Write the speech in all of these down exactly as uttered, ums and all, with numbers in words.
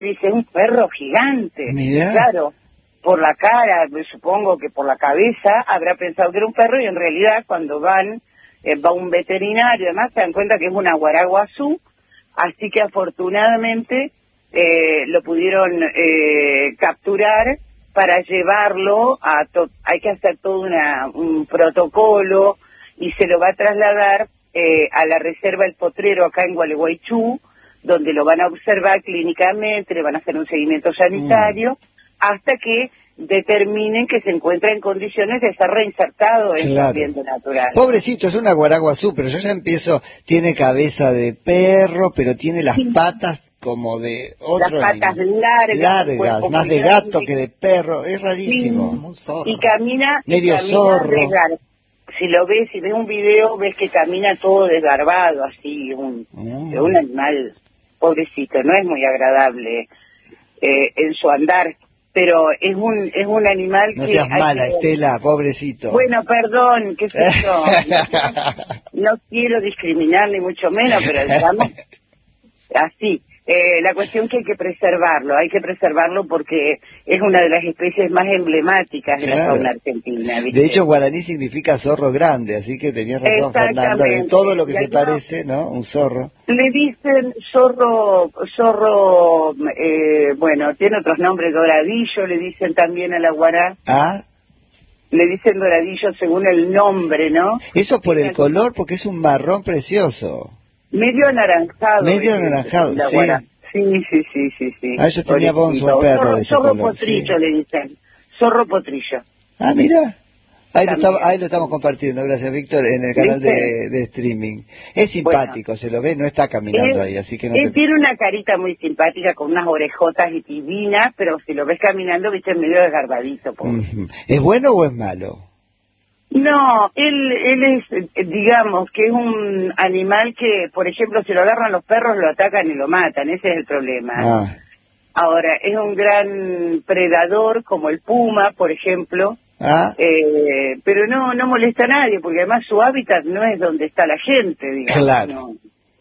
dice, un perro gigante. Mirá. Claro, por la cara, supongo que por la cabeza, habrá pensado que era un perro y en realidad cuando van, eh, va un veterinario, además se dan cuenta que es una guaraguazú, así que afortunadamente eh, lo pudieron eh, capturar para llevarlo a... To hay que hacer todo una, un protocolo y se lo va a trasladar eh, a la reserva El Potrero acá en Gualeguaychú, donde lo van a observar clínicamente, le van a hacer un seguimiento sanitario, mm. hasta que determinen que se encuentra en condiciones de ser reinsertado en claro. su ambiente natural. Pobrecito, es una guaraguazú, pero yo ya empiezo, tiene cabeza de perro, pero tiene las sí. patas como de otro Las patas animal. largas, largas más de grande. gato que de perro, es rarísimo. Sí. Y camina, medio y camina zorro. Desgar... Si lo ves, si ves un video, ves que camina todo desgarbado, así, un, mm. un animal pobrecito, no es muy agradable eh, en su andar, pero es un es un animal no que... No seas mala, que... Estela, pobrecito. Bueno, perdón, qué sé yo, no, no quiero discriminar ni mucho menos, pero digamos, así. Eh, la cuestión que hay que preservarlo, hay que preservarlo porque es una de las especies más emblemáticas de claro. la fauna argentina. ¿Viste? De hecho, guaraní significa zorro grande, así que tenías razón, Fernanda, de todo lo que y se parece, ¿no? Un zorro. Le dicen zorro, zorro, eh, bueno, tiene otros nombres, doradillo, le dicen también a la guará. Ah. Le dicen doradillo según el nombre, ¿no? Eso por el color, porque es un marrón precioso. Medio anaranjado. Medio anaranjado, sí. sí. Sí, sí, sí, sí. Ah, yo tenía Bonzo, un perro zorro, de ese zorro color. potrillo, sí. le dicen. Zorro potrillo. Ah, mira. Ahí lo, estamos, ahí lo estamos compartiendo, gracias, Víctor, en el canal de, de streaming. Es simpático, bueno, se lo ve, no está caminando es, ahí, así que no él te... tiene una carita muy simpática, con unas orejotas y divinas, pero si lo ves caminando, viste, medio desgarbadito. Uh-huh. ¿Es bueno o es malo? No, él, él es, digamos, que es un animal que, por ejemplo, si lo agarran los perros, lo atacan y lo matan, ese es el problema. Ah. Ahora, es un gran predador, como el puma, por ejemplo, ah. eh, pero no no molesta a nadie, porque además su hábitat no es donde está la gente, digamos. Claro. No.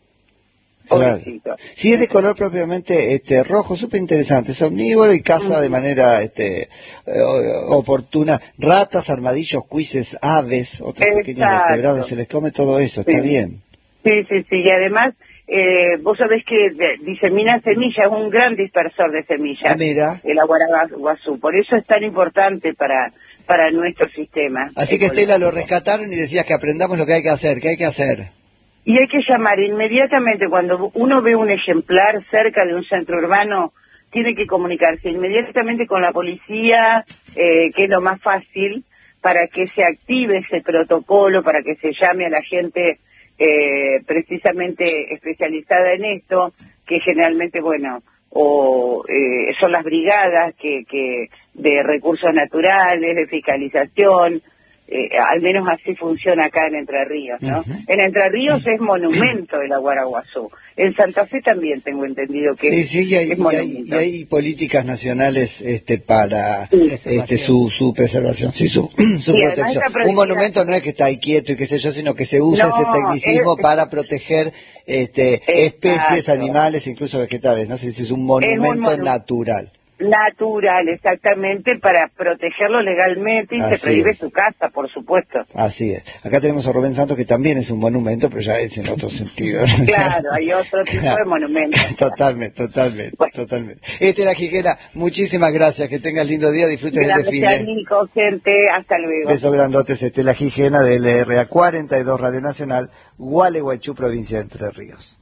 Claro. Sí, es de color propiamente este rojo, súper interesante, es omnívoro y caza uh-huh. de manera este eh, oportuna ratas, armadillos, cuises, aves, otros Exacto. pequeños vertebrados, se les come todo eso, sí. está bien. Sí, sí, sí, y además eh, vos sabés que disemina semillas, es un gran dispersor de semillas, ah, mira. el aguaraguazú, por eso es tan importante para para nuestro sistema. Así que Estela, lo rescataron y decías que aprendamos lo que hay que hacer, ¿qué hay que hacer? Y hay que llamar inmediatamente, cuando uno ve un ejemplar cerca de un centro urbano, tiene que comunicarse inmediatamente con la policía, eh, que es lo más fácil, para que se active ese protocolo, para que se llame a la gente eh, precisamente especializada en esto, que generalmente, bueno, o eh, son las brigadas que, que de recursos naturales, de fiscalización. Eh, al menos así funciona acá en Entre Ríos, ¿no? Uh-huh. En Entre Ríos es monumento el aguaraguazú. En Santa Fe también tengo entendido que sí, sí, y hay, es y hay, y hay políticas nacionales este para sí, este su su preservación, sí, su, su sí, protección. Un monumento no es que está ahí quieto y qué sé yo, sino que se usa no, ese tecnicismo es, para proteger este exacto. especies, animales, incluso vegetales, ¿no? Si es un monumento es un monu- natural. Natural, exactamente, para protegerlo legalmente y Así se prohíbe es. su casa, por supuesto. Así es. Acá tenemos a Rubén Santos, que también es un monumento, pero ya es en otro sentido. Claro, hay otro tipo claro. de monumento. Totalmente, totalmente, bueno. totalmente. Estela Gijena, muchísimas gracias, que tengas lindo día, disfrutes gracias, del desfile. Gracias, Nico, gente, hasta luego. Besos grandotes, Estela Gijena, de L R A cuarenta y dos Radio Nacional, Gualeguaychú, provincia de Entre Ríos.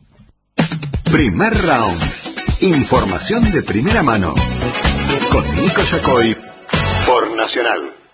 Primer round. Información de primera mano. Con Nico Yacoy por Nacional.